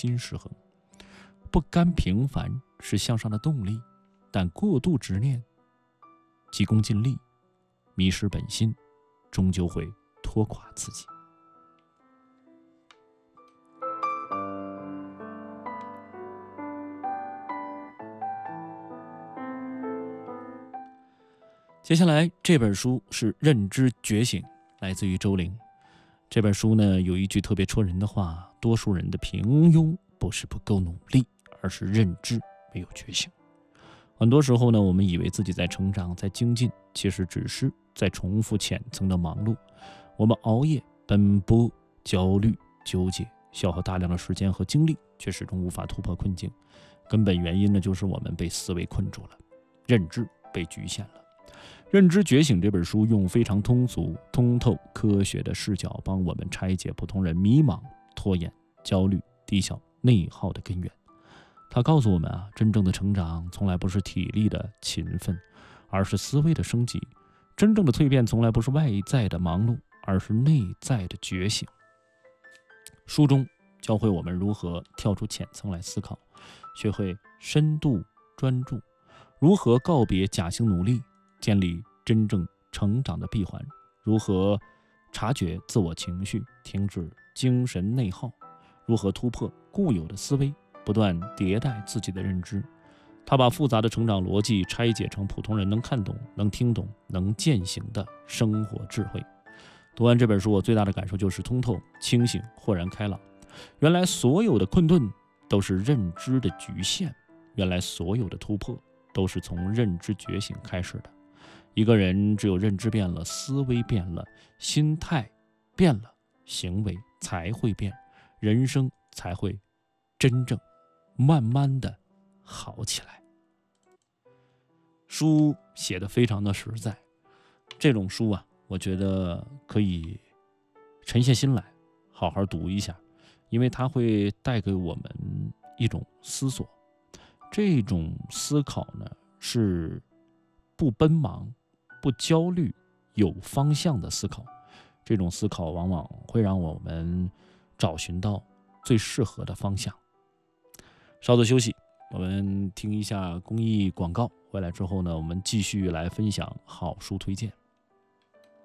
心失衡。不甘平凡是向上的动力，但过度执念、急功近利、迷失本心，终究会拖垮自己。接下来这本书是《认知觉醒》，来自于周玲。这本书呢有一句特别戳人的话：多数人的平庸不是不够努力，而是认知没有觉醒。很多时候呢，我们以为自己在成长、在精进，其实只是在重复浅层的忙碌。我们熬夜、奔波、焦虑、纠结，消耗大量的时间和精力，却始终无法突破困境。根本原因呢，就是我们被思维困住了，认知被局限了。《认知觉醒》这本书用非常通俗、通透、科学的视角，帮我们拆解普通人迷茫、拖延、焦虑、低效、内耗的根源。他告诉我们真正的成长从来不是体力的勤奋，而是思维的升级。真正的蜕变从来不是外在的忙碌，而是内在的觉醒。书中教会我们如何跳出浅层来思考，学会深度专注，如何告别假性努力，建立真正成长的闭环，如何察觉自我情绪，停止精神内耗，如何突破固有的思维，不断迭代自己的认知。他把复杂的成长逻辑拆解成普通人能看懂、能听懂、能践行的生活智慧。读完这本书，我最大的感受就是通透、清醒、豁然开朗。原来所有的困顿都是认知的局限，原来所有的突破都是从认知觉醒开始的。一个人只有认知变了，思维变了，心态变了，行为才会变，人生才会真正慢慢的好起来。书写得非常的实在，这种书我觉得可以沉下心来好好读一下，因为它会带给我们一种思索。这种思考呢，是不奔忙、不焦虑、有方向的思考。这种思考往往会让我们找寻到最适合的方向。稍作休息，我们听一下公益广告，回来之后呢，我们继续来分享好书推荐。